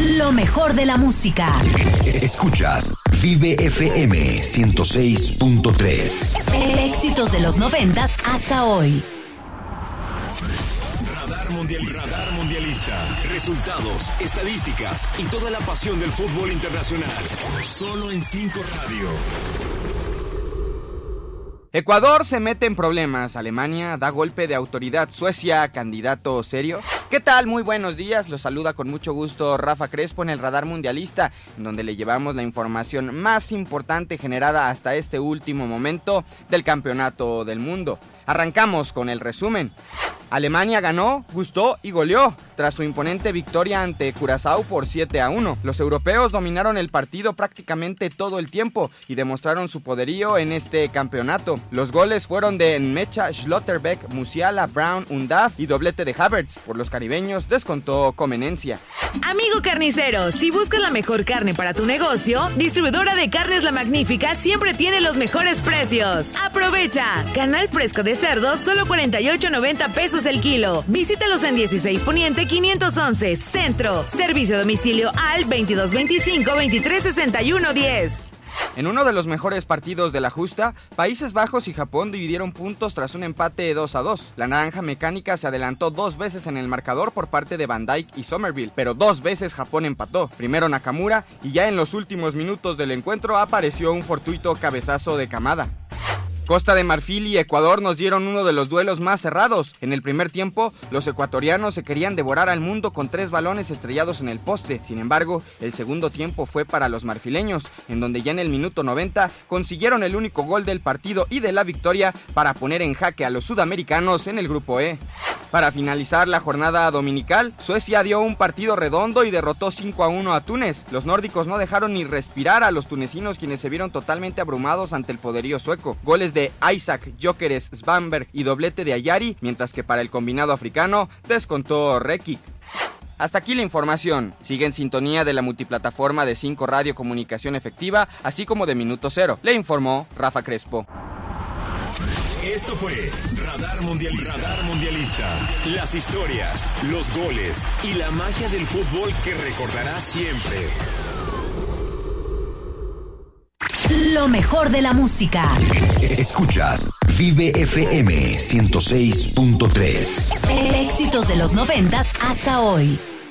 Lo mejor de la música. Escuchas Vive FM 106.3. Éxitos de los 90s hasta hoy. Radar Mundialista. Resultados, estadísticas y toda la pasión del fútbol internacional. Solo en 5 Radio. Ecuador se mete en problemas, Alemania da golpe de autoridad, Suecia, candidato serio. ¿Qué tal? Muy buenos días, los saluda con mucho gusto Rafa Crespo en el Radar Mundialista, en donde le llevamos la información más importante generada hasta este último momento del Campeonato del Mundo. Arrancamos con el resumen. Alemania ganó, gustó y goleó tras su imponente victoria ante Curazao por 7-1. Los europeos dominaron el partido prácticamente todo el tiempo y demostraron su poderío en este campeonato. Los goles fueron de Nmecha, Schlotterbeck, Musiala, Brown, Undav y doblete de Havertz. Por los caribeños descontó Comenencia. Amigo carnicero, si buscas la mejor carne para tu negocio, Distribuidora de Carnes La Magnífica siempre tiene los mejores precios. ¡Aprovecha! Canal fresco de cerdo, solo 48.90 pesos el kilo. Visítalos en 16 Poniente 511, Centro. Servicio a domicilio al 2225-2361-10. En uno de los mejores partidos de la justa, Países Bajos y Japón dividieron puntos tras un empate 2-2. La naranja mecánica se adelantó 2 veces en el marcador por parte de Van Dijk y Somerville, pero 2 veces Japón empató. Primero Nakamura y ya en los últimos minutos del encuentro apareció un fortuito cabezazo de Kamada. Costa de Marfil y Ecuador nos dieron uno de los duelos más cerrados. En el primer tiempo, los ecuatorianos se querían devorar al mundo con 3 balones estrellados en el poste. Sin embargo, el segundo tiempo fue para los marfileños, en donde ya en el minuto 90 consiguieron el único gol del partido y de la victoria para poner en jaque a los sudamericanos en el grupo E. Para finalizar la jornada dominical, Suecia dio un partido redondo y derrotó 5-1 a Túnez. Los nórdicos no dejaron ni respirar a los tunecinos, quienes se vieron totalmente abrumados ante el poderío sueco. Goles de Isaac, Gyökeres, Svanberg y doblete de Ayari, mientras que para el combinado africano descontó Rekic. Hasta aquí la información. Sigue en sintonía de la multiplataforma de 5 Radio Comunicación Efectiva, así como de Minuto Cero. Le informó Rafa Crespo. Esto fue Radar Mundialista. Las historias, los goles y la magia del fútbol que recordarás siempre. Lo mejor de la música. Escuchas Vive FM 106.3. Éxitos de los 90s hasta hoy.